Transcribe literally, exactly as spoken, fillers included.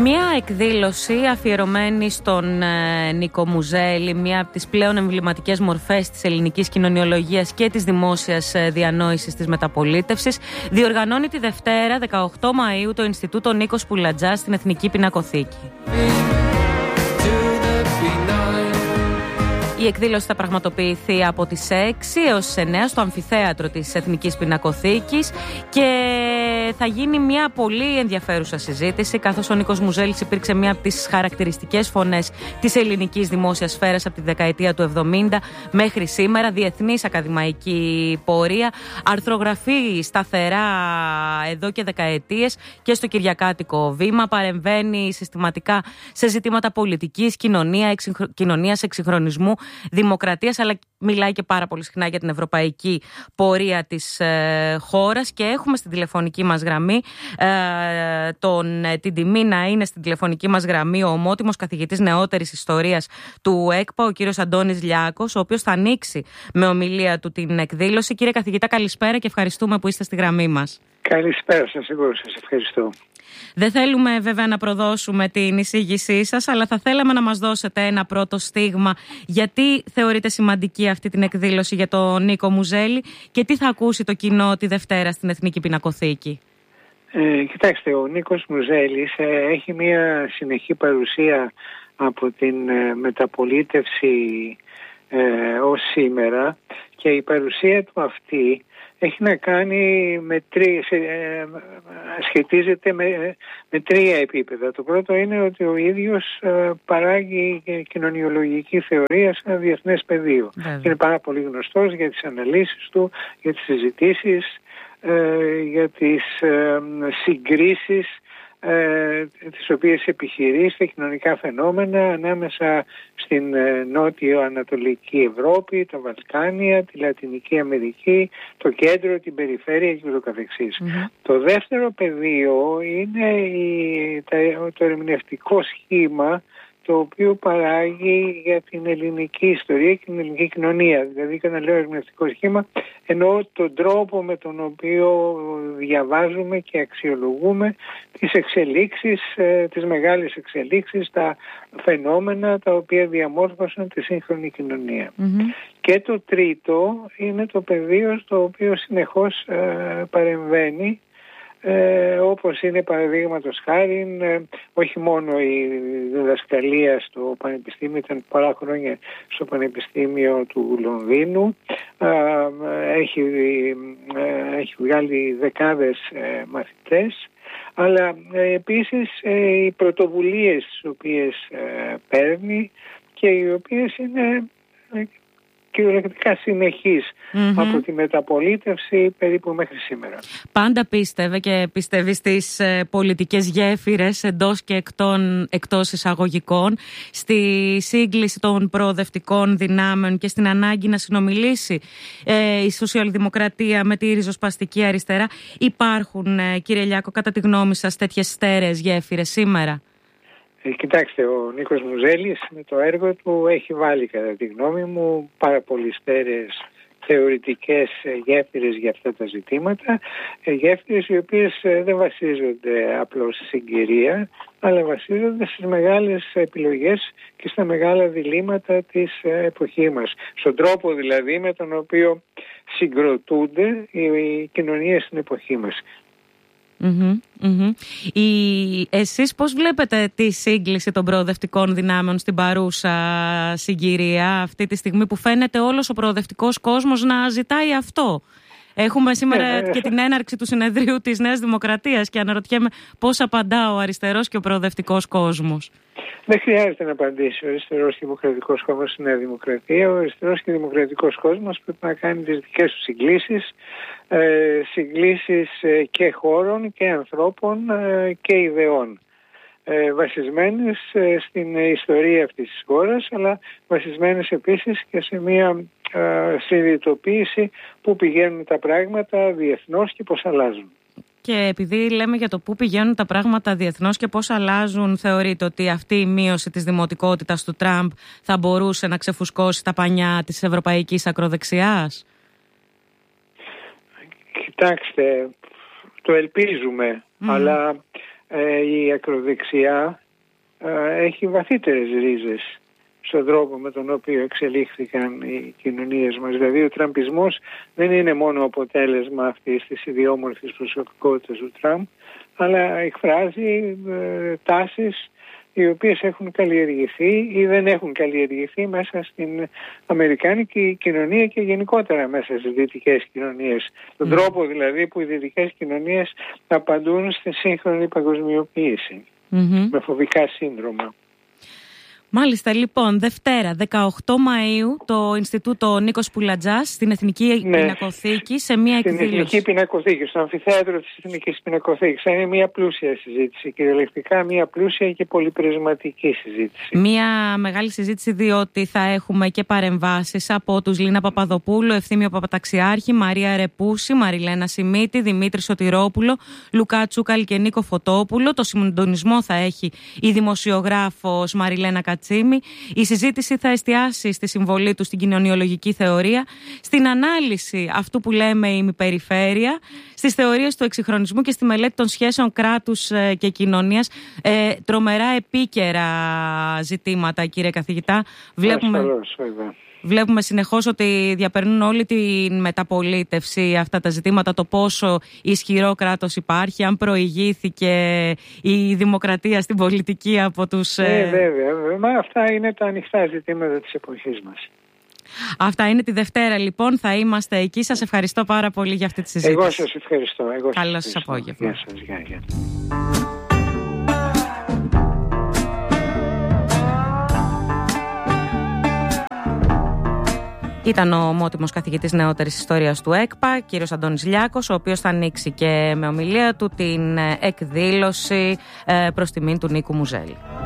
Μία εκδήλωση αφιερωμένη στον ε, Νίκο Μουζέλη, μία από τις πλέον εμβληματικές μορφές της ελληνικής κοινωνιολογίας και της δημόσιας ε, διανόησης της μεταπολίτευσης, διοργανώνει τη Δευτέρα δεκαοκτώ Μαΐου το Ινστιτούτο Νίκος Πουλατζάς στην Εθνική Πινακοθήκη. Η εκδήλωση θα πραγματοποιηθεί από τις έξι έως τις εννέα στο αμφιθέατρο της Εθνικής Πινακοθήκης και θα γίνει μια πολύ ενδιαφέρουσα συζήτηση, καθώς ο Νίκος Μουζέλης υπήρξε μια από τις χαρακτηριστικές φωνές της ελληνικής δημόσιας σφαίρας από τη δεκαετία του εβδομήντα μέχρι σήμερα, διεθνής ακαδημαϊκή πορεία, αρθρογραφεί σταθερά εδώ και δεκαετίες και στο Κυριακάτικο Βήμα, παρεμβαίνει συστηματικά σε ζητήματα πολιτικής, κοινωνία, εξυγχρο... κοινωνίας, εξυγχρονισμού, δημοκρατίας, αλλά μιλάει και πάρα πολύ συχνά για την ευρωπαϊκή πορεία της ε, χώρας και έχουμε στην τηλεφωνική μας γραμμή ε, τον, ε, την τιμή να είναι στην τηλεφωνική μας γραμμή ο ομότιμος καθηγητής νεότερης ιστορίας του ΕΚΠΑ, ο κύριος Αντώνης Λιάκος, ο οποίος θα ανοίξει με ομιλία του την εκδήλωση. Κύριε καθηγητά, καλησπέρα και ευχαριστούμε που είστε στη γραμμή μας. Καλησπέρα σας, εγώ σας ευχαριστώ. Δεν θέλουμε βέβαια να προδώσουμε την εισήγησή σας, αλλά θα θέλαμε να μας δώσετε ένα πρώτο στίγμα γιατί θεωρείτε σημαντική αυτή την εκδήλωση για τον Νίκο Μουζέλη και τι θα ακούσει το κοινό τη Δευτέρα στην Εθνική Πινακοθήκη. Ε, κοιτάξτε, ο Νίκος Μουζέλης ε, έχει μια συνεχή παρουσία από την ε, μεταπολίτευση ε, ως σήμερα και η παρουσία του αυτή έχει να κάνει με τρία, ε, σχετίζεται με, με τρία επίπεδα. Το πρώτο είναι ότι ο ίδιος ε, παράγει κοινωνιολογική θεωρία σε ένα διεθνές πεδίο. Yeah. Είναι πάρα πολύ γνωστός για τις αναλύσεις του, για τις συζητήσεις, ε, για τις ε, συγκρίσεις ε, τις οποίες επιχειρεί στα κοινωνικά φαινόμενα ανάμεσα στην ε, νότιο-ανατολική Ευρώπη, τα Βαλκάνια, τη Λατινική Αμερική, το κέντρο, την περιφέρεια και ούτω καθεξής. Mm-hmm. Το δεύτερο πεδίο είναι η, τα, το ερμηνευτικό σχήμα το οποίο παράγει για την ελληνική ιστορία και την ελληνική κοινωνία. Δηλαδή, και να λέω ερμηνευτικό σχήμα, εννοώ τον τρόπο με τον οποίο διαβάζουμε και αξιολογούμε τις εξελίξεις, τις μεγάλες εξελίξεις, τα φαινόμενα τα οποία διαμόρφωσαν τη σύγχρονη κοινωνία. Mm-hmm. Και το τρίτο είναι το πεδίο στο οποίο συνεχώς ε, παρεμβαίνει, Ε, όπως είναι παραδείγματος χάρη ε, όχι μόνο η διδασκαλία στο Πανεπιστήμιο, ήταν πολλά χρόνια στο Πανεπιστήμιο του Λονδίνου, ε, έχει, ε, έχει βγάλει δεκάδες ε, μαθητές, αλλά ε, επίσης ε, οι πρωτοβουλίες τις οποίες ε, παίρνει και οι οποίες είναι ε, κυριολεκτικά συνεχής mm-hmm. από τη μεταπολίτευση περίπου μέχρι σήμερα. Πάντα πίστευε και πιστεύει στις ε, πολιτικές γέφυρες εντός και εκτών, εκτός εισαγωγικών, στη σύγκληση των προοδευτικών δυνάμεων και στην ανάγκη να συνομιλήσει ε, η σοσιαλδημοκρατία με τη ριζοσπαστική αριστερά. Υπάρχουν, ε, κύριε Λιάκο, κατά τη γνώμη σας τέτοιες στέρεες γέφυρες σήμερα? Κοιτάξτε, ο Νίκος Μουζέλης με το έργο του έχει βάλει, κατά τη γνώμη μου, πάρα πολύ στέρεες θεωρητικές γέφυρες για αυτά τα ζητήματα, γέφυρες οι οποίες δεν βασίζονται απλώς στη συγκυρία, αλλά βασίζονται στις μεγάλες επιλογές και στα μεγάλα διλήμματα της εποχής μας. Στον τρόπο δηλαδή με τον οποίο συγκροτούνται οι κοινωνίες στην εποχή μας. Mm-hmm, mm-hmm. Η... Εσείς πώς βλέπετε τη σύγκληση των προοδευτικών δυνάμεων στην παρούσα συγκυρία, αυτή τη στιγμή που φαίνεται όλος ο προοδευτικός κόσμος να ζητάει αυτό? Έχουμε σήμερα και την έναρξη του συνεδρίου της Νέας Δημοκρατίας και αναρωτιέμαι πώς απαντά ο αριστερός και ο προοδευτικός κόσμος. Δεν χρειάζεται να απαντήσει ο αριστερός και δημοκρατικός κόσμος στη Νέα Δημοκρατία. Ο αριστερός και δημοκρατικός κόσμος πρέπει να κάνει τις δικές του συγκλήσεις, ε, συγκλήσεις και χώρων και ανθρώπων ε, και ιδεών. Ε, βασισμένες ε, στην ιστορία αυτής της χώρας, αλλά βασισμένες επίσης και σε μια ε, συνειδητοποίηση που πηγαίνουν τα πράγματα διεθνώς και πώς αλλάζουν. Και επειδή λέμε για το πού πηγαίνουν τα πράγματα διεθνώς και πώς αλλάζουν, θεωρείτε ότι αυτή η μείωση της δημοτικότητας του Τραμπ θα μπορούσε να ξεφουσκώσει τα πανιά της ευρωπαϊκής ακροδεξιάς? Κοιτάξτε, το ελπίζουμε, mm. αλλά η ακροδεξιά έχει βαθύτερες ρίζες στον τρόπο με τον οποίο εξελίχθηκαν οι κοινωνίες μας. Δηλαδή ο τραμπισμός δεν είναι μόνο αποτέλεσμα αυτής της ιδιόμορφης προσωπικότητας του Τραμπ, αλλά εκφράζει ε, τάσεις οι οποίες έχουν καλλιεργηθεί ή δεν έχουν καλλιεργηθεί μέσα στην αμερικάνικη κοινωνία και γενικότερα μέσα στις δυτικές κοινωνίες. Mm. Τον τρόπο δηλαδή που οι δυτικές κοινωνίες απαντούν στη σύγχρονη παγκοσμιοποίηση mm-hmm. με φοβικά σύνδρομα. Μάλιστα, λοιπόν, Δευτέρα, δεκαοκτώ Μαΐου, το Ινστιτούτο Νίκος Πουλατζάς στην Εθνική ναι, Πινακοθήκη σε μια στην εκδήλωση. Στην Εθνική Πινακοθήκη, στο αμφιθέατρο της Εθνικής Πινακοθήκης. Θα είναι μια πλούσια συζήτηση, κυριολεκτικά μια πλούσια και πολυπρισματική συζήτηση. Μια μεγάλη συζήτηση, διότι θα έχουμε και παρεμβάσεις από τους Λίνα Παπαδοπούλου, Ευθύμιο Παπαταξιάρχη, Μαρία Ρεπούση, Μαριλένα Σιμίτη, Δημήτρη Σωτηρόπουλο, Λουκά Τσούκαλ και Νίκο Φωτόπουλο. Το συντονισμό θα έχει η δημοσιογράφος Μαριλένα Κατσίνη. Η συζήτηση θα εστιάσει στη συμβολή του στην κοινωνιολογική θεωρία, στην ανάλυση αυτού που λέμε ημιπεριφέρεια, στις θεωρίες του εξυγχρονισμού και στη μελέτη των σχέσεων κράτους και κοινωνίας. Ε, τρομερά επίκαιρα ζητήματα, κύριε καθηγητά. Βλέπουμε... Ασφαλώς, Βλέπουμε συνεχώς ότι διαπερνούν όλη την μεταπολίτευση αυτά τα ζητήματα, το πόσο ισχυρό κράτος υπάρχει, αν προηγήθηκε η δημοκρατία στην πολιτική από τους... Ναι, βέβαια. Μα αυτά είναι τα ανοιχτά ζητήματα της εποχής μας. Αυτά είναι τη Δευτέρα, λοιπόν. Θα είμαστε εκεί. Σας ευχαριστώ πάρα πολύ για αυτή τη συζήτηση. Εγώ σας ευχαριστώ. Εγώ σας Καλό ευχαριστώ. σας απόγευμα. Γεια σας. Γεια, γεια. Ήταν ο ομότιμος καθηγητής νεότερης ιστορίας του ΕΚΠΑ, κύριος Αντώνης Λιάκος, ο οποίος θα ανοίξει και με ομιλία του την εκδήλωση προς τιμήν του Νίκου Μουζέλη.